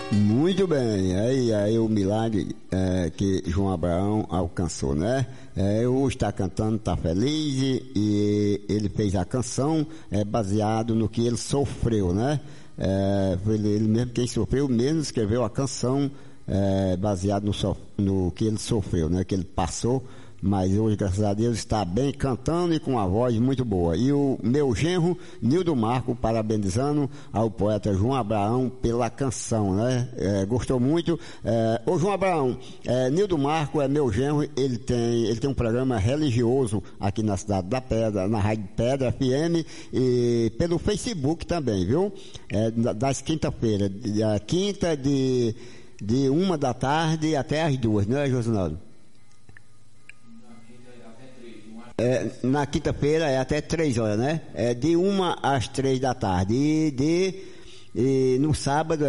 Muito bem, aí o milagre que João Abraão alcançou, né? Hoje está cantando, está feliz e ele fez a canção baseado no que ele sofreu, né? Foi ele mesmo quem sofreu, mesmo escreveu a canção baseado no que ele sofreu, né? Que ele passou. Mas hoje, graças a Deus, está bem cantando e com uma voz muito boa. E o meu genro, Nildo Marco, parabenizando ao poeta João Abraão pela canção, né? Gostou muito. Ô João Abraão, Nildo Marco é meu genro, ele tem um programa religioso aqui na Cidade da Pedra, na Rádio Pedra FM e pelo Facebook também, viu? Das quinta-feiras, quinta de 1h até as 2h, né, Josinaldo? Na quinta-feira é até 3h, né? De 1 às 3 da tarde. E no sábado